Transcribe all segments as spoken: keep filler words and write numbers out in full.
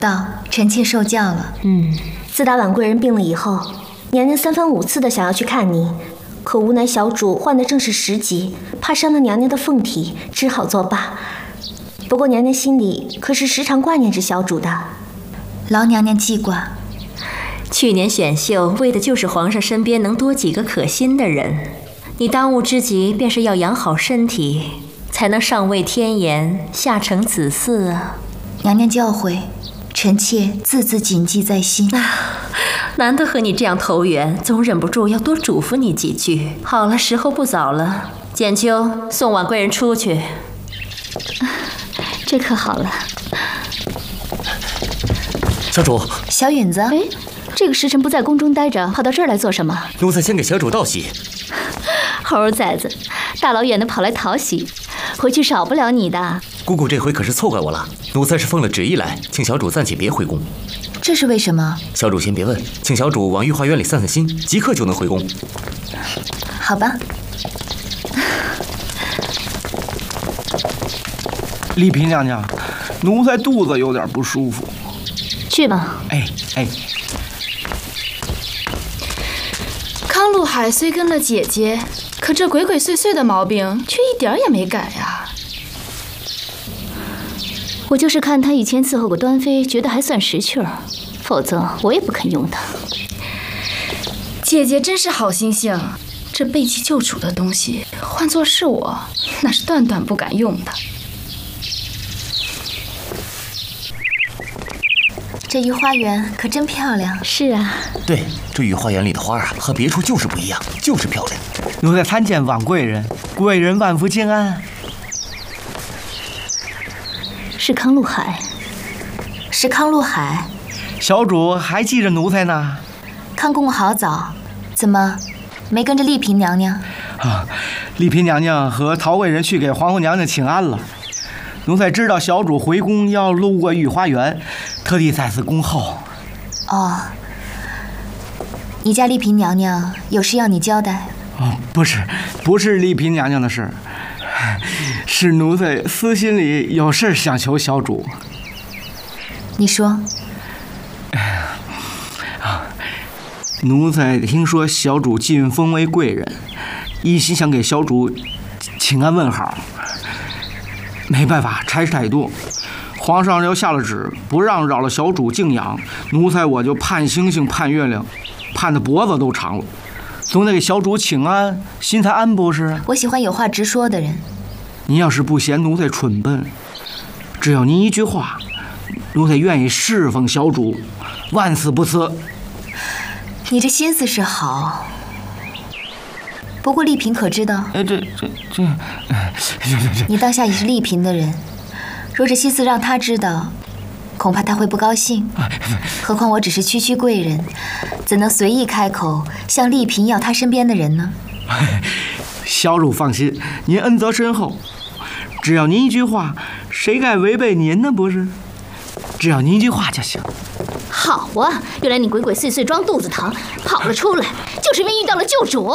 道臣妾受教了。 嗯， 自打婉贵人病了以后，娘娘三番五次的想要去看你，可无奈小主患的正是时疾，怕伤了娘娘的凤体，只好作罢。不过娘娘心里可是时常挂念着小主的。 劳娘娘记挂。 去年选秀为的就是皇上身边能多几个可心的人，你当务之急便是要养好身体，才能上位天颜，下承子嗣啊。 娘娘教诲，臣妾字字谨记在心。 啊，难得和你这样投缘，总忍不住要多嘱咐你几句。好了，时候不早了，简秋送婉贵人出去。 啊，这可好了。 小主， 小允子， 哎，这个时辰不在宫中待着，跑到这儿来做什么？ 奴才先给小主道喜。 猴崽子，大老远的跑来讨喜，回去少不了你的。 姑姑这回可是错怪我了，奴才是奉了旨意来，请小主暂且别回宫。 这是为什么？ 小主先别问，请小主往御花园里散散心，即刻就能回宫。 好吧。 丽嫔娘娘，奴才肚子有点不舒服。 去吧。 哎哎。 康禄海虽跟了姐姐，可这鬼鬼祟祟的毛病却一点也没改呀。 我就是看他以前伺候过端妃，觉得还算识趣儿，否则我也不肯用他。 姐姐真是好心性，这背弃旧主的东西，换作是我，那是断断不敢用的。 这御花园可真漂亮。 是啊。 对，这御花园里的花啊，和别处就是不一样，就是漂亮。 奴才参见婉贵人，贵人万福金安。 是康禄海。 是康禄海。 小主还记着奴才呢。 康公公好早，怎么没跟着丽嫔娘娘？ 啊，丽嫔娘娘和陶贵人去给皇后娘娘请安了。奴才知道小主回宫要路过御花园，特地在此恭候。 哦，你家丽嫔娘娘有事要你交代？ 哦，不是，不是丽嫔娘娘的事，是奴才私心里有事想求小主。 你说。 啊，奴才听说小主晋封为贵人，一心想给小主请安问好。没办法，差事太多，皇上又下了旨，不让扰了小主静养，奴才我就盼星星盼月亮，盼得脖子都长了，总得给小主请安，心才安不是？ 我喜欢有话直说的人。 您要是不嫌奴才蠢笨，只要您一句话，奴才愿意侍奉小主，万死不辞。 你这心思是好。不过丽嫔可知道？ 哎，这这这，这这这， 你当下也是丽嫔的人，若这心思让她知道，恐怕她会不高兴。何况我只是区区贵人，怎能随意开口向丽嫔要她身边的人呢？ 小主放心，您恩泽深厚，只要您一句话，谁敢违背您呢？不是？只要您一句话就行。 好啊，原来你鬼鬼祟祟装肚子疼，跑了出来，就是因为遇到了救主。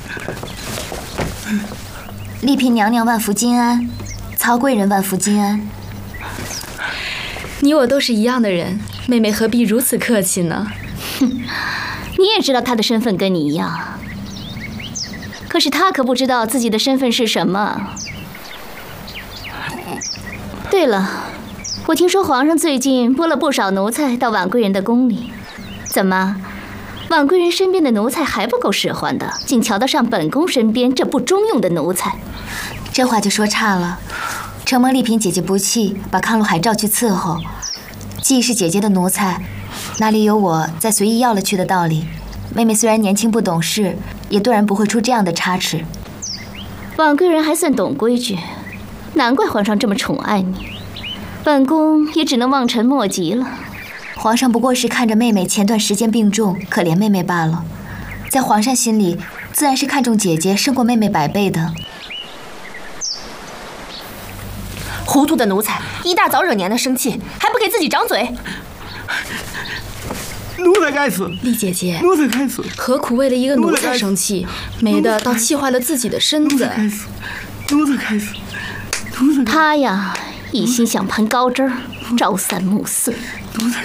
丽嫔娘娘万福金安，曹贵人万福金安。 你我都是一样的人，妹妹何必如此客气呢？ 哼，你也知道她的身份跟你一样，可是她可不知道自己的身份是什么。对了，我听说皇上最近拨了不少奴才到婉贵人的宫里，怎么，婉贵人身边的奴才还不够使唤的，竟瞧得上本宫身边这不中用的奴才？ 这话就说差了。承蒙丽嫔姐姐不弃，把康禄海召去伺候，既是姐姐的奴才，哪里有我再随意要了去的道理？妹妹虽然年轻不懂事，也断然不会出这样的差池。 婉贵人还算懂规矩，难怪皇上这么宠爱你，本宫也只能望尘莫及了。 皇上不过是看着妹妹前段时间病重，可怜妹妹罢了，在皇上心里，自然是看重姐姐胜过妹妹百倍的。 糊涂的奴才，一大早惹娘娘生气，还不给自己长嘴。 奴才该死！ 丽姐姐， 奴才该死！ 何苦为了一个奴才生气，没的倒气坏了自己的身子。 奴才该死！奴才该死！奴才该死！ 他呀，一心想攀高枝儿， 朝三暮四。 奴才